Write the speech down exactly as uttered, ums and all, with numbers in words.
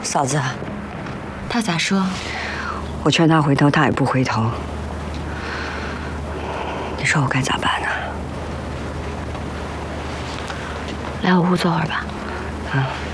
嫂子， 他咋说？ 我劝他回头，他也不回头。你说我该咋办呢？ 来我屋坐会儿吧。 嗯。